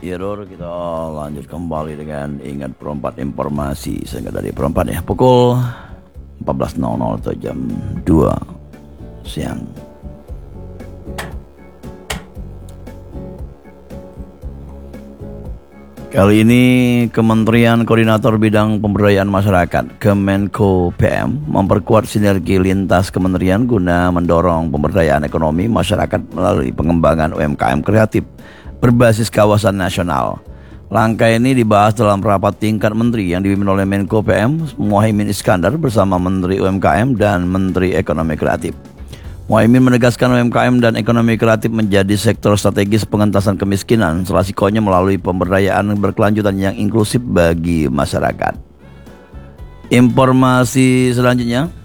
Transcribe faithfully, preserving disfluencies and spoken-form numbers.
Ya Dor, kita lanjut kembali dengan ingat perempat informasi sehingga dari perempat ya pukul empat belas nol nol atau jam dua siang. Kali ini Kementerian Koordinator Bidang Pemberdayaan Masyarakat Kemenko P M memperkuat sinergi lintas kementerian guna mendorong pemberdayaan ekonomi masyarakat melalui pengembangan U M K M kreatif berbasis kawasan nasional. Langkah ini dibahas dalam rapat tingkat menteri yang dipimpin oleh Menko P M Muhaimin Iskandar bersama Menteri U M K M dan Menteri Ekonomi Kreatif. Muhaimin menegaskan U M K M dan ekonomi kreatif menjadi sektor strategis pengentasan kemiskinan, salah satunya melalui pemberdayaan berkelanjutan yang inklusif bagi masyarakat. Informasi selanjutnya,